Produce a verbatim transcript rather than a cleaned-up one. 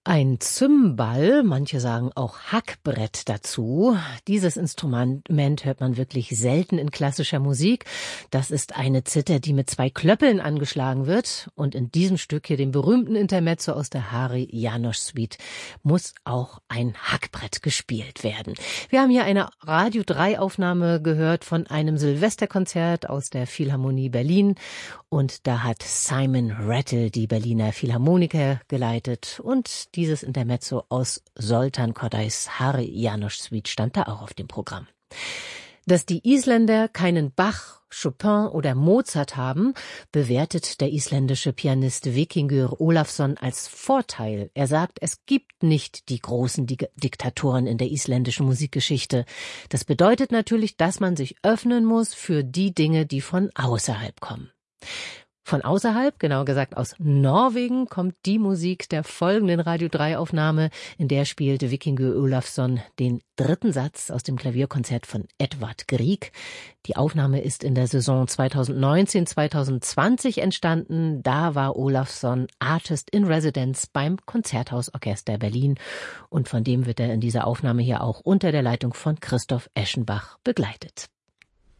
Ein Cymbal, manche sagen auch Hackbrett dazu. Dieses Instrument hört man wirklich selten in klassischer Musik. Das ist eine Zither, die mit zwei Klöppeln angeschlagen wird. Und in diesem Stück hier, dem berühmten Intermezzo aus der Hari János Suite, muss auch ein Hackbrett gespielt werden. Wir haben hier eine Radio drei Aufnahme gehört von einem Silvesterkonzert aus der Philharmonie Berlin. Und da hat Simon Rattle die Berliner Philharmoniker geleitet. Und dieses Intermezzo aus Zoltán Kodály's Hari János Suite stand da auch auf dem Programm. Dass die Isländer keinen Bach, Chopin oder Mozart haben, bewertet der isländische Pianist Víkingur Ólafsson als Vorteil. Er sagt, es gibt nicht die großen Dik- Diktatoren in der isländischen Musikgeschichte. Das bedeutet natürlich, dass man sich öffnen muss für die Dinge, die von außerhalb kommen. Von außerhalb, genauer gesagt aus Norwegen, kommt die Musik der folgenden Radio drei Aufnahme, in der spielte Víkingur Ólafsson den dritten Satz aus dem Klavierkonzert von Edvard Grieg. Die Aufnahme ist in der Saison zweitausendneunzehn zweitausendzwanzig entstanden. Da war Ólafsson Artist in Residence beim Konzerthausorchester Berlin und von dem wird er in dieser Aufnahme hier auch unter der Leitung von Christoph Eschenbach begleitet.